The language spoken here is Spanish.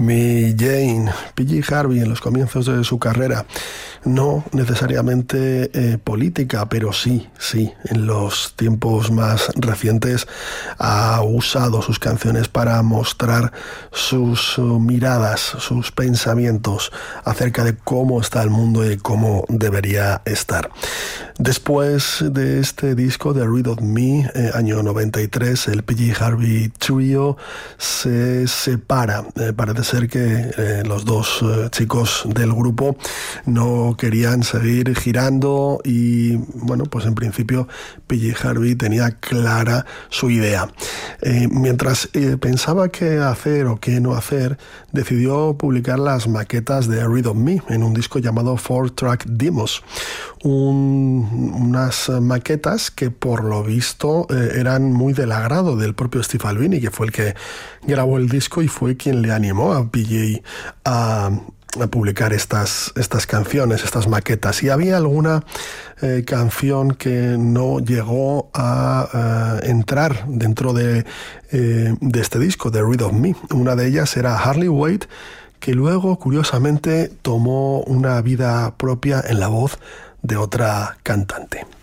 Mi Jane, PG Harvey en los comienzos de su carrera, no necesariamente política, pero sí, en los tiempos más recientes ha usado sus canciones para mostrar sus miradas, sus pensamientos acerca de cómo está el mundo y cómo debería estar. Después de este disco, The Read of Me, año 93, el PG Harvey Trio se separa. Parece ser que los dos chicos del grupo no querían seguir girando y, bueno, pues en principio PG Harvey tenía clara su idea. Mientras pensaba qué hacer o qué no hacer, decidió publicar las maquetas de Read of Me en un disco llamado 4-Track Demos. Unas maquetas que por lo visto eran muy del agrado del propio Steve Albini, que fue el que grabó el disco y fue quien le animó a PG a publicar estas canciones, estas maquetas. Y había alguna canción que no llegó a entrar dentro de este disco, The Read of Me. Una de ellas era Hardly Wait, que luego, curiosamente, tomó una vida propia en la voz de otra cantante.